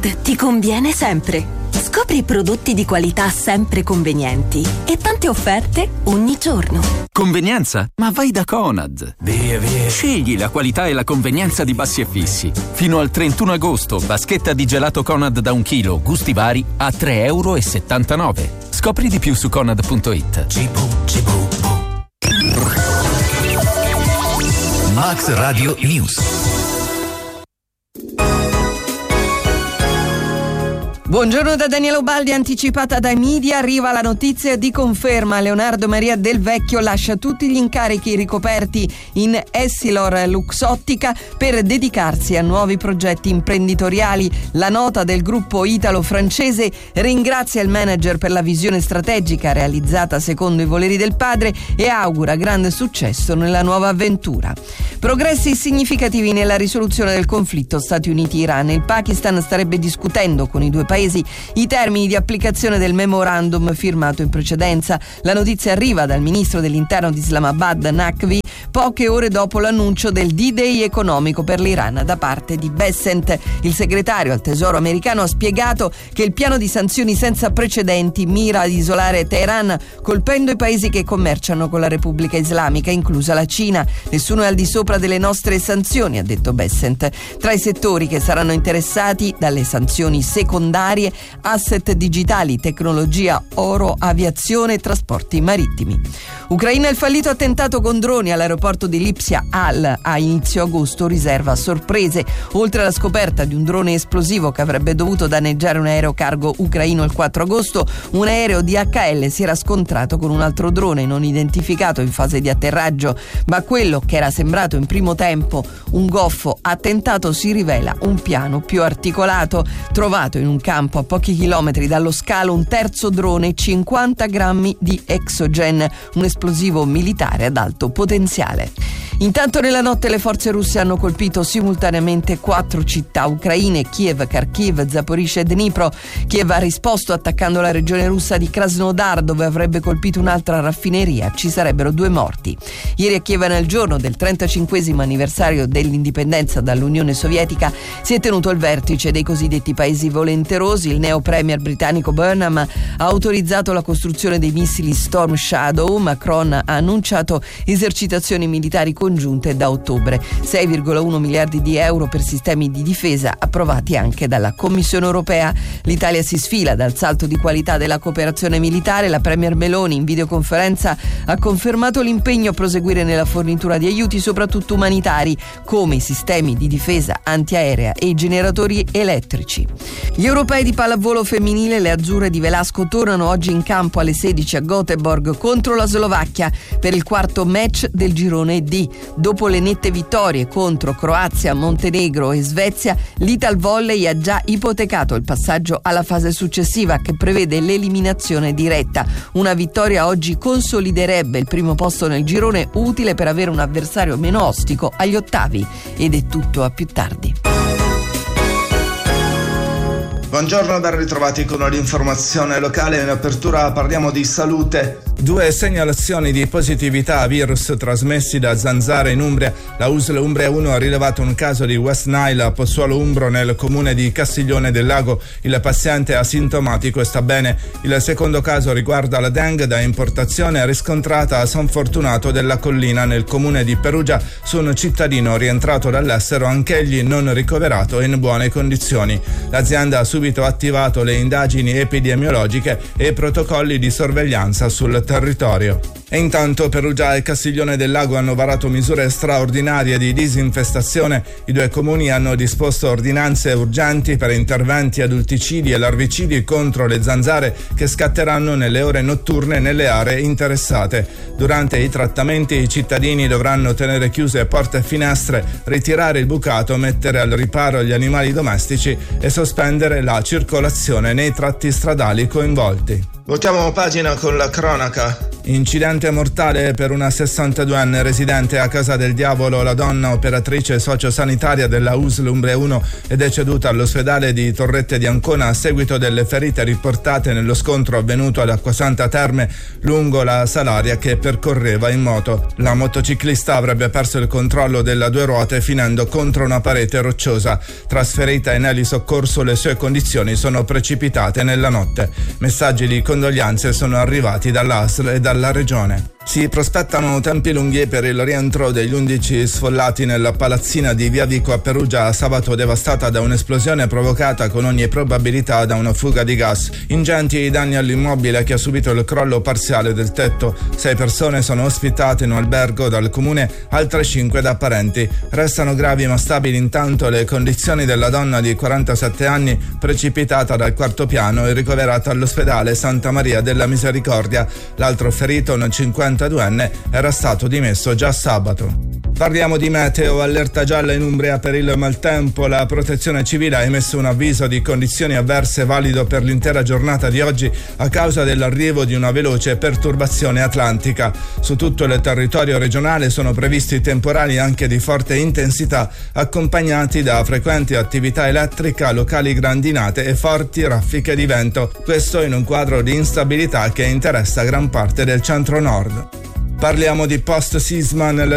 Conad ti conviene sempre. Scopri prodotti di qualità sempre convenienti e tante offerte ogni giorno. Convenienza? Ma vai da Conad. Via. Scegli la qualità e la convenienza di Bassi e Fissi. Fino al 31 agosto, vaschetta di gelato Conad da 1 chilo, gusti vari, a €3,79. Scopri di più su Conad.it. Max Radio News. Buongiorno da Daniela Ubaldi. Anticipata dai media, arriva la notizia di conferma. Leonardo Maria Del Vecchio lascia tutti gli incarichi ricoperti in Essilor Luxottica per dedicarsi a nuovi progetti imprenditoriali. La nota del gruppo italo-francese ringrazia il manager per la visione strategica realizzata secondo i voleri del padre e augura grande successo nella nuova avventura. Progressi significativi nella risoluzione del conflitto Stati Uniti-Iran. Il Pakistan starebbe discutendo con i due paesi i termini di applicazione del memorandum firmato in precedenza. La notizia arriva dal ministro dell'interno di Islamabad, Naqvi, poche ore dopo l'annuncio del D-Day economico per l'Iran da parte di Bessent. Il segretario al Tesoro americano ha spiegato che il piano di sanzioni senza precedenti mira ad isolare Teheran, colpendo i paesi che commerciano con la Repubblica Islamica, inclusa la Cina. Nessuno è al di sopra delle nostre sanzioni, ha detto Bessent. Tra i settori che saranno interessati dalle sanzioni secondarie, asset digitali, tecnologia, oro, aviazione e trasporti marittimi. Ucraina, il fallito attentato con droni all'aeroporto di Lipsia a inizio agosto riserva sorprese. Oltre alla scoperta di un drone esplosivo che avrebbe dovuto danneggiare un aereo cargo ucraino il 4 agosto, un aereo DHL si era scontrato con un altro drone non identificato in fase di atterraggio, ma quello che era sembrato in primo tempo un goffo attentato si rivela un piano più articolato. Trovato in un campo a pochi chilometri dallo scalo un terzo drone, 50 grammi di Exogen, un esplosivo militare ad alto potenziale. Intanto nella notte le forze russe hanno colpito simultaneamente 4 città ucraine: Kiev, Kharkiv, Zaporizhzhia e Dnipro. Kiev ha risposto attaccando la regione russa di Krasnodar, dove avrebbe colpito un'altra raffineria. Ci sarebbero 2 morti. Ieri a Kiev, nel giorno del 35esimo anniversario dell'indipendenza dall'Unione Sovietica, si è tenuto il vertice dei cosiddetti paesi volenterosi. Il neo premier britannico Burnham ha autorizzato la costruzione dei missili Storm Shadow. Macron ha annunciato esercitazioni militari congiunte da ottobre. 6,1 miliardi di euro per sistemi di difesa approvati anche dalla Commissione europea. L'Italia si sfila dal salto di qualità della cooperazione militare. La premier Meloni in videoconferenza ha confermato l'impegno a proseguire nella fornitura di aiuti, soprattutto umanitari, come i sistemi di difesa antiaerea e i generatori elettrici. Gli europei di pallavolo femminile, le azzurre di Velasco, tornano oggi in campo alle 16 a Göteborg contro la Slovacchia per il quarto match del girone D. Dopo le nette vittorie contro Croazia, Montenegro e Svezia, l'Italvolley ha già ipotecato il passaggio alla fase successiva, che prevede l'eliminazione diretta. Una vittoria oggi consoliderebbe il primo posto nel girone, utile per avere un avversario meno ostico agli ottavi. Ed è tutto, a più tardi. Buongiorno, ben ritrovati con l'informazione locale. In apertura parliamo di salute. 2 segnalazioni di positività a virus trasmessi da zanzare in Umbria. La USL Umbria 1 ha rilevato un caso di West Nile a Pozzuolo Umbro nel comune di Castiglione del Lago. Il paziente è asintomatico e sta bene. Il secondo caso riguarda la dengue da importazione riscontrata a San Fortunato della Collina nel comune di Perugia su un cittadino rientrato dall'estero, anch'egli non ricoverato e in buone condizioni. L'azienda ha subito attivato le indagini epidemiologiche e protocolli di sorveglianza sul territorio. E intanto Perugia e Castiglione del Lago hanno varato misure straordinarie di disinfestazione. I 2 comuni hanno disposto ordinanze urgenti per interventi adulticidi e larvicidi contro le zanzare che scatteranno nelle ore notturne nelle aree interessate. Durante i trattamenti i cittadini dovranno tenere chiuse porte e finestre, ritirare il bucato, mettere al riparo gli animali domestici e sospendere la circolazione nei tratti stradali coinvolti. Voltiamo pagina con la cronaca. Incidente mortale per una 62enne residente a Casa del Diavolo. La donna, operatrice sociosanitaria della USL Umbria 1, è deceduta all'ospedale di Torrette di Ancona a seguito delle ferite riportate nello scontro avvenuto ad Acquasanta Terme lungo la Salaria che percorreva in moto. La motociclista avrebbe perso il controllo della due ruote finendo contro una parete rocciosa. Trasferita in elisoccorso, le sue condizioni sono precipitate nella notte. Messaggi di condoglianze sono arrivati dall'ASL e dalla Regione. Si prospettano tempi lunghi per il rientro degli 11 sfollati nella palazzina di Via Vico a Perugia, sabato devastata da un'esplosione provocata con ogni probabilità da una fuga di gas. Ingenti i danni all'immobile che ha subito il crollo parziale del tetto. 6 persone sono ospitate in un albergo dal comune, altre 5 da parenti. Restano gravi ma stabili intanto le condizioni della donna di 47 anni precipitata dal 4º piano e ricoverata all'ospedale Santa Maria della Misericordia. L'altro ferito, un 52enne, era stato dimesso già sabato. Parliamo di meteo, allerta gialla in Umbria per il maltempo. La protezione civile ha emesso un avviso di condizioni avverse valido per l'intera giornata di oggi a causa dell'arrivo di una veloce perturbazione atlantica. Su tutto il territorio regionale sono previsti temporali anche di forte intensità, accompagnati da frequenti attività elettrica, locali grandinate e forti raffiche di vento. Questo in un quadro di instabilità che interessa gran parte del centro-nord. Parliamo di post-sisma. Nel